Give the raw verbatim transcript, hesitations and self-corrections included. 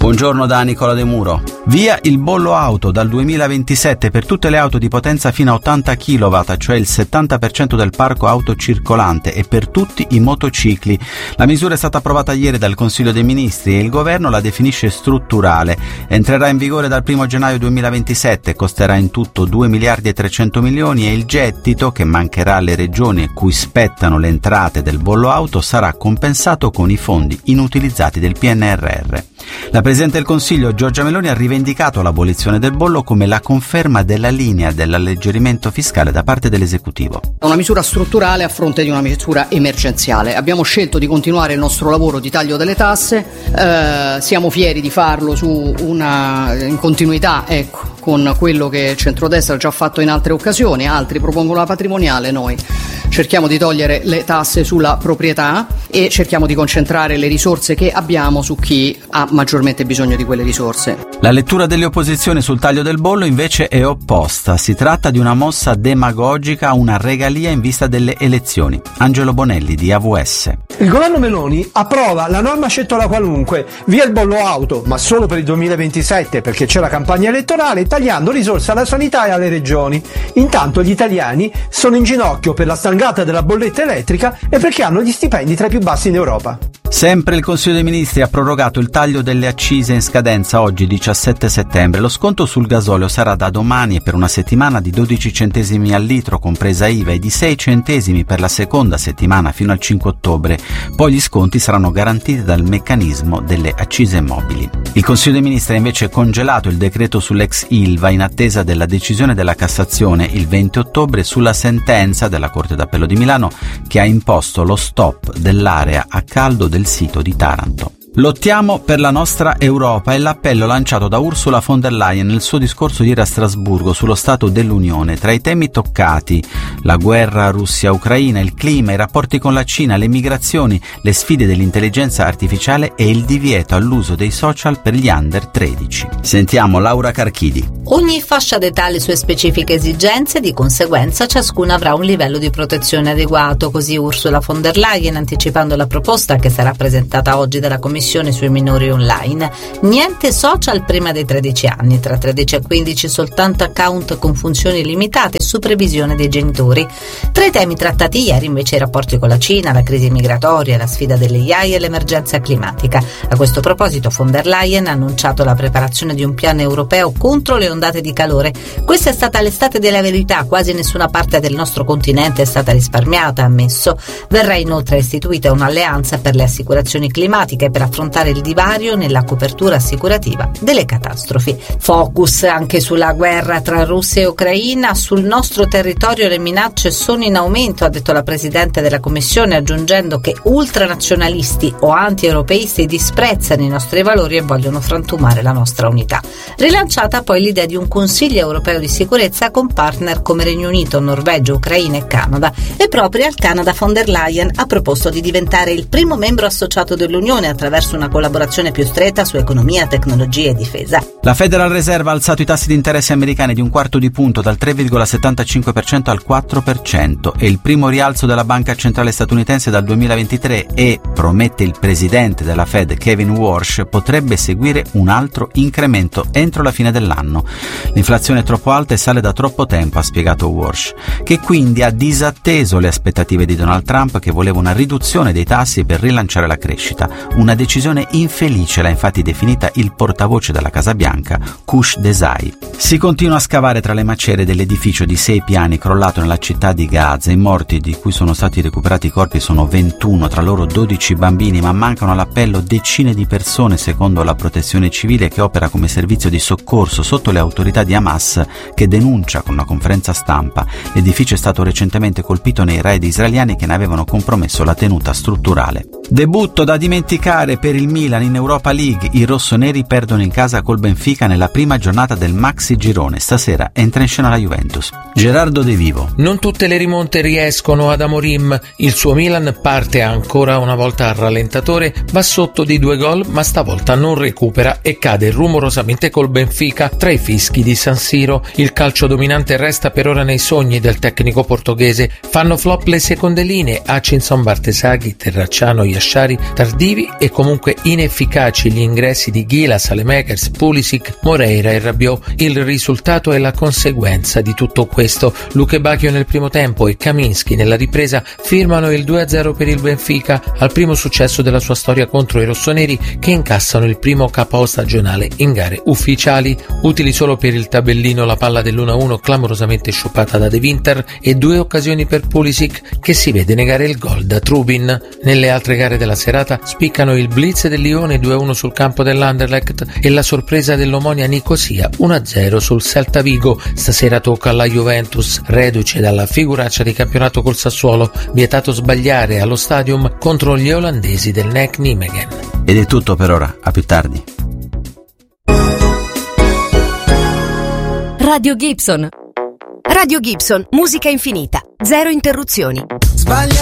Buongiorno da Nicola De Muro. Via il bollo auto dal duemilaventisette per tutte le auto di potenza fino a ottanta chilowatt, cioè il settanta per cento del parco auto circolante, e per tutti i motocicli. La misura è stata approvata ieri dal Consiglio dei Ministri e il governo la definisce strutturale. Entrerà in vigore dal primo gennaio duemilaventisette, costerà in tutto due miliardi e trecento milioni e il gettito, che mancherà alle regioni a cui spettano le entrate del bollo auto, sarà compensato con i fondi inutilizzati del P N R R. La Presidente del Consiglio Giorgia Meloni ha rivendicato l'abolizione del bollo come la conferma della linea dell'alleggerimento fiscale da parte dell'esecutivo. Una misura strutturale a fronte di una misura emergenziale. Abbiamo scelto di continuare il nostro lavoro di taglio delle tasse, eh, siamo fieri di farlo su una, in continuità ecco, con quello che il centrodestra ha già fatto in altre occasioni. Altri propongono la patrimoniale, noi cerchiamo di togliere le tasse sulla proprietà e cerchiamo di concentrare le risorse che abbiamo su chi ha maggiormente bisogno di quelle risorse. La lettura delle opposizioni sul taglio del bollo invece è opposta. Si tratta di una mossa demagogica, una regalia in vista delle elezioni. Angelo Bonelli di A V S. Il governo Meloni approva la norma scettola qualunque, via il bollo auto, ma solo per il duemilaventisette perché c'è la campagna elettorale, tagliando risorse alla sanità e alle regioni. Intanto gli italiani sono in ginocchio per la stangata della bolletta elettrica e perché hanno gli stipendi tra i più bassi in Europa. Sempre il Consiglio dei Ministri ha prorogato il taglio delle accise in scadenza oggi diciassette settembre. Lo sconto sul gasolio sarà da domani e per una settimana di dodici centesimi al litro compresa I V A e di sei centesimi per la seconda settimana fino al cinque ottobre. Poi gli sconti saranno garantiti dal meccanismo delle accise mobili. Il Consiglio dei Ministri ha invece congelato il decreto sull'ex I L V A in attesa della decisione della Cassazione il venti ottobre sulla sentenza della Corte d'Appello di Milano che ha imposto lo stop dell'area a caldo del sito di Taranto. Lottiamo per la nostra Europa è l'appello lanciato da Ursula von der Leyen nel suo discorso ieri a Strasburgo sullo Stato dell'Unione. Tra i temi toccati la guerra Russia-Ucraina, il clima, i rapporti con la Cina, le migrazioni, le sfide dell'intelligenza artificiale e il divieto all'uso dei social per gli under tredici. Sentiamo Laura Carchidi. Ogni fascia d'età ha le sue specifiche esigenze, di conseguenza ciascuna avrà un livello di protezione adeguato, così Ursula von der Leyen anticipando la proposta che sarà presentata oggi dalla Commissione sui minori online. Niente social prima dei tredici anni, tra tredici e quindici soltanto account con funzioni limitate e supervisione dei genitori. Tra i temi trattati ieri invece i rapporti con la Cina, la crisi migratoria, la sfida delle A I e l'emergenza climatica. A questo proposito von der Leyen ha annunciato la preparazione di un piano europeo contro le ondate di calore. Questa è stata l'estate della verità, quasi nessuna parte del nostro continente è stata risparmiata, ha ammesso. Verrà inoltre istituita un'alleanza per le assicurazioni climatiche per affrontare il divario nella copertura assicurativa delle catastrofi. Focus anche sulla guerra tra Russia e Ucraina. Sul nostro territorio le minacce sono in aumento, ha detto la Presidente della Commissione, aggiungendo che ultranazionalisti o anti-europeisti disprezzano i nostri valori e vogliono frantumare la nostra unità. Rilanciata poi l'idea di un Consiglio europeo di sicurezza con partner come Regno Unito, Norvegia, Ucraina e Canada. E proprio al Canada von der Leyen ha proposto di diventare il primo membro associato dell'Unione attraverso una collaborazione più stretta su economia, tecnologia e difesa. La Federal Reserve ha alzato i tassi di interesse americani di un quarto di punto dal tre virgola settantacinque per cento al quattro per cento. È il primo rialzo della banca centrale statunitense dal duemilaventitré e, promette il presidente della Fed Kevin Warsh, potrebbe seguire un altro incremento entro la fine dell'anno. L'inflazione è troppo alta e sale da troppo tempo, ha spiegato Warsh, che quindi ha disatteso le aspettative di Donald Trump che voleva una riduzione dei tassi per rilanciare la crescita. Una decisione infelice l'ha infatti definita il portavoce della Casa Bianca, Kush Desai. Si continua a scavare tra le macerie dell'edificio di sei piani crollato nella città di Gaza. I morti di cui sono stati recuperati i corpi sono ventuno, tra loro dodici bambini, ma mancano all'appello decine di persone secondo la protezione civile che opera come servizio di soccorso sotto le autorità di Hamas, che denuncia con una conferenza stampa. L'edificio è stato recentemente colpito nei raid israeliani che ne avevano compromesso la tenuta strutturale. Debutto da dimenticare per il Milan in Europa League. I rossoneri perdono in casa col Benfica nella prima giornata del maxi girone. Stasera entra in scena la Juventus. Gerardo De Vivo. Non tutte le rimonte riescono ad Amorim. Il suo Milan parte ancora una volta al rallentatore, va sotto di due gol ma stavolta non recupera e cade rumorosamente col Benfica tra i fischi di San Siro. Il calcio dominante resta per ora nei sogni del tecnico portoghese. Fanno flop le seconde linee: Hutchinson, Bartesaghi, Terracciano, Yashari, tardivi e con Comunque inefficaci gli ingressi di Ghila, Saelemaekers, Pulisic, Moreira e Rabiot. Il risultato è la conseguenza di tutto questo. Luque Bacchio nel primo tempo e Kaminski nella ripresa firmano il due a zero per il Benfica, al primo successo della sua storia contro i rossoneri, che incassano il primo K O stagionale in gare ufficiali. Utili solo per il tabellino la palla dell'uno a uno clamorosamente sciupata da De Winter e due occasioni per Pulisic, che si vede negare il gol da Trubin. Nelle altre gare della serata spiccano il blitz del Lione due a uno sul campo dell'Anderlecht e la sorpresa dell'Omonia Nicosia uno a zero sul Celta Vigo. Stasera tocca alla Juventus, reduce dalla figuraccia di campionato col Sassuolo, vietato sbagliare allo Stadium contro gli olandesi del N E C Nijmegen. Ed è tutto per ora, a più tardi. Radio Gibson. Radio Gibson, musica infinita, zero interruzioni. Sbaglia.